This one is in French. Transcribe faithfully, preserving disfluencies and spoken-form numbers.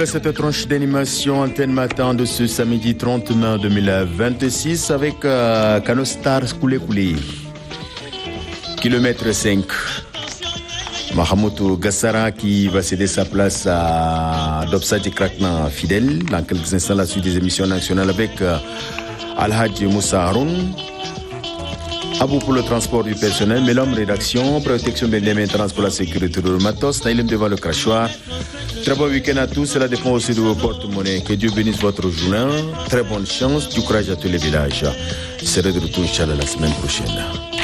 démarrer cette tranche d'animation Antenne Matin de ce samedi trente mai deux mille vingt-six avec euh, Canostar Koulé Koulé. Kilomètre cinq. Mahamoudou Gassara qui va céder sa place à Dobsadji Krakna Fidèle. Dans quelques instants, la suite des émissions nationales avec euh, Al-Hadji Moussa Haroun. Abou pour le transport du personnel, Melom rédaction, protection des maintenance pour la sécurité de matos, Naïlem devant le crachoir. Très bon week-end à tous, cela dépend aussi de vos porte-monnaies. Que Dieu bénisse votre journée. Très bonne chance, du courage à tous les villages. Je serai de retour, Inch'Allah, la semaine prochaine.